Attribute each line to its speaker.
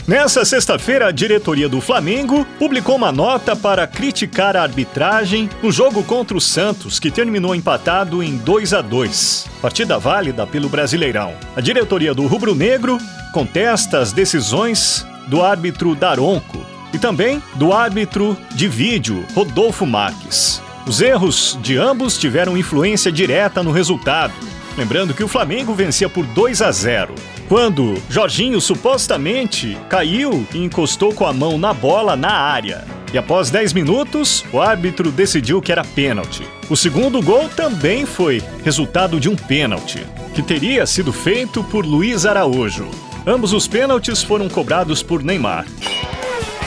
Speaker 1: Nessa sexta-feira, a diretoria do Flamengo publicou uma nota para criticar a arbitragem no jogo contra o Santos, que terminou empatado em 2-2, partida válida pelo Brasileirão. A diretoria do rubro-negro contesta as decisões do árbitro Daronco e também do árbitro de vídeo, Rodolfo Marques. Os erros de ambos tiveram influência direta no resultado. Lembrando que o Flamengo vencia por 2-0. Quando Jorginho supostamente caiu e encostou com a mão na bola na área. E após 10 minutos, o árbitro decidiu que era pênalti. O segundo gol também foi resultado de um pênalti, que teria sido feito por Luiz Araújo. Ambos os pênaltis foram cobrados por Neymar.